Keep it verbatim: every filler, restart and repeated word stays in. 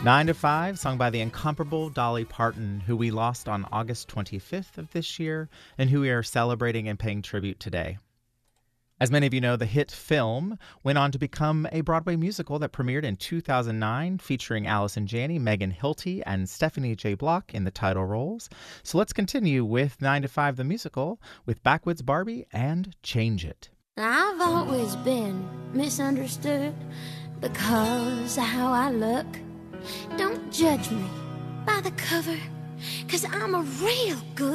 Nine to Five, sung by the incomparable Dolly Parton, who we lost on August twenty-fifth of this year, and who we are celebrating and paying tribute today. As many of you know, the hit film went on to become a Broadway musical that premiered in two thousand nine, featuring Allison Janney, Megan Hilty, and Stephanie J. Block in the title roles. So let's continue with Nine to Five the musical with Backwoods Barbie and Change It. I've always been misunderstood because of how I look. Don't judge me by the cover, 'cause I'm a real good